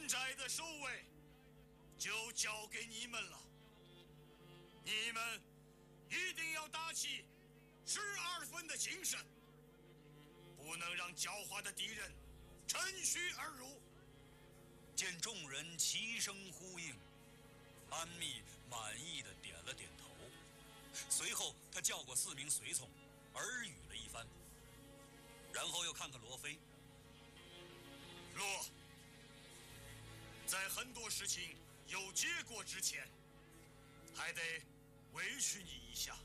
本寨的守卫就交给你们了，你们一定要打起12分的精神，不能让狡猾的敌人趁虚而入。 见众人齐声呼应，安密满意的点了点头。随后他叫过4名随从，耳语了一番，然后又看看罗非。 罗，在很多事情有结果之前，还得委屈你一下。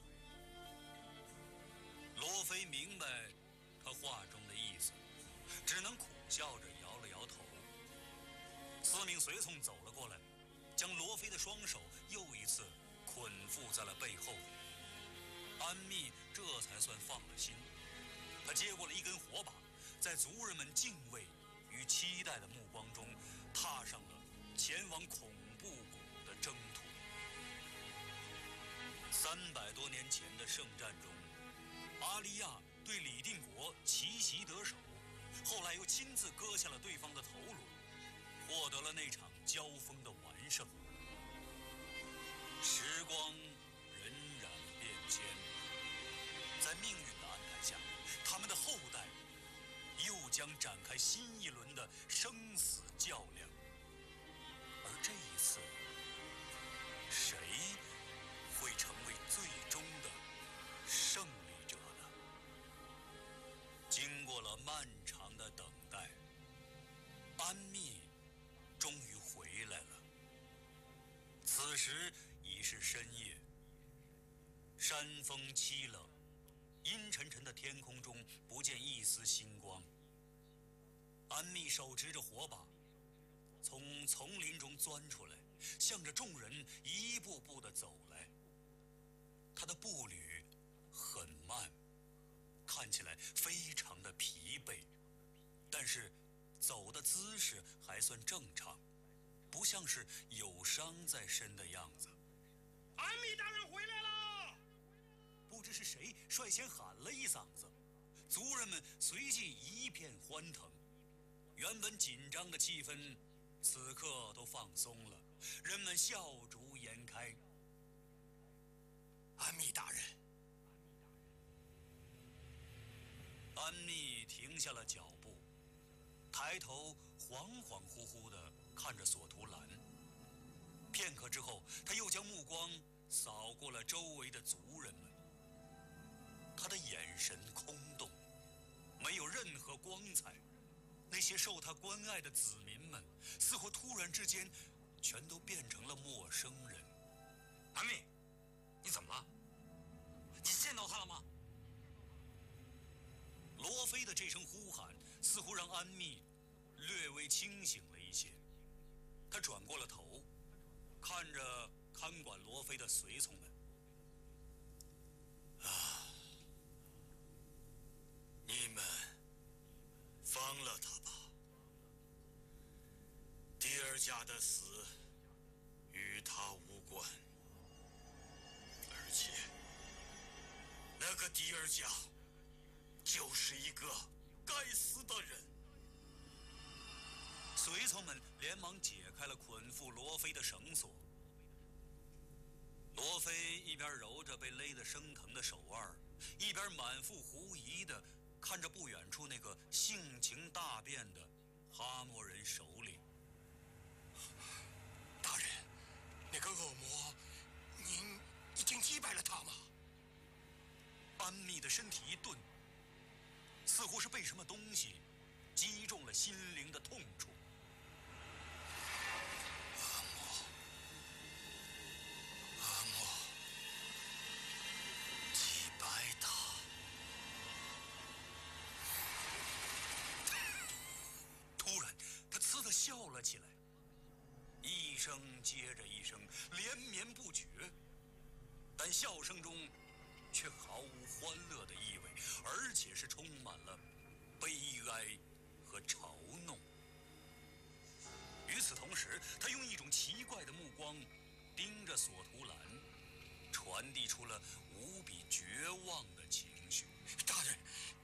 罗非明白他话中的意思，只能苦笑着摇了摇头。4名随从走了过来，将罗非的双手又一次捆缚在了背后。安密这才算放了心，他接过了一根火把，在族人们敬畏与期待的目光中，踏上了前往恐怖谷的征途。300多年前的圣战中，阿利亚对李定国奇袭得手，后来又亲自割下了对方的头颅，获得了那场交锋的完胜。时光荏苒变迁，在命运的安排下，他们的后代又将展开新一轮的生死较量。而这一次，谁会成为最终的胜利者呢？经过了漫长的等待，安密终于回来了。此时已是深夜，山风凄冷，阴沉沉的天空中不见一丝星光。安密手持着火把，从丛林中钻出来，向着众人一步步地走来。他的步履很慢，看起来非常的疲惫，但是走的姿势还算正常，不像是有伤在身的样子。 安密大人回来了！ 不知是谁率先喊了一嗓子，族人们随即一片欢腾。原本紧张的气氛此刻都放松了，人们笑逐颜开。 安密大人。 安密停下了脚步，抬头恍恍惚惚地看着索图兰。片刻之后，他又将目光扫过了周围的族人们。他的眼神空洞，没有任何光彩。那些受他关爱的子民们，似乎突然之间，全都变成了陌生人。 安密，你怎么了？你见到他了吗？ 罗非的这声呼喊，似乎让安密略微清醒了一些。他转过了头，看着看管罗非的随从们。 你们放了他吧。迪尔加的死与他无关，而且那个迪尔加就是一个该死的人。 随从们连忙解开了捆缚罗非的绳索。罗非一边揉着被勒得生疼的手腕，一边满腹狐疑地看着不远处那个性情大变的哈莫人首领。 大人，那个恶魔，您已经击败了他吗？ 安密的身体一顿，似乎是被什么东西击中了心灵的痛处。 恶魔击败他。 突然，他呲地笑了起来，一声接着一声，连绵不绝。但笑声中却毫无欢乐的意味，而且是充满了悲哀和嘲弄。与此同时，他用一种奇怪的目光盯着索图兰，传递出了无比绝望的情绪。 大人，